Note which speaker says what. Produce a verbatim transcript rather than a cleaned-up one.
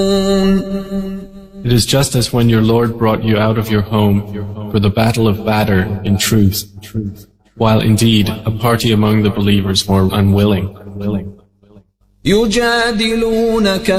Speaker 1: It is just as when your Lord brought you out of your home for the battle of Badr in truth, while indeed a party among the believers were unwilling.
Speaker 2: يجادلونك